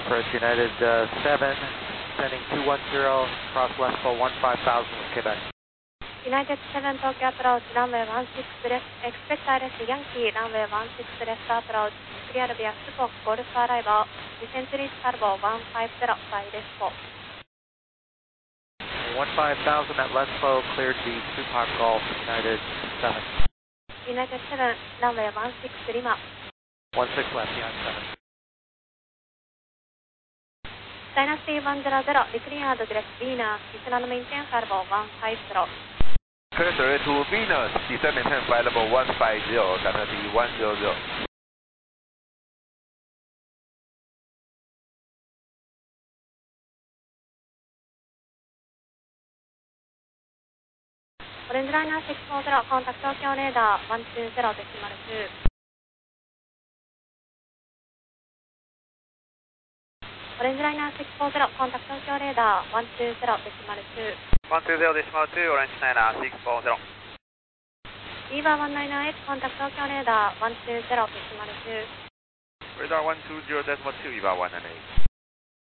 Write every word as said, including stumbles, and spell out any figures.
approach United uh, seven, sending two one zero, cross Westpole one five thousand with Quebec. United seven Tokyo approach, runway one six left, expect I R S Yankee, runway one six left approach, clear via Spock, Golf arrival, descent reach Carbo one five zero by Lespo. one five thousand at Lespo, cleared the Tupac Golf, United seven. United seven, runway one six Lima. one six left, behind seven. Dynasty one hundred, declared direct Venus, descend maintain Carbo one five zero. Clear direct to Venus, descend maintain flight level one five zero, Dynasty one hundred. Orange Liner six four zero, contact Tokyo radar one two zero decimal two. Orange Liner six four zero, contact Tokyo radar one two zero decimal two. one two zero decimal two, Orange Liner six four zero. Eva one nine nine eight, contact Tokyo radar one two zero decimal two. Radar one two zero decimal two, Eva one nine eight.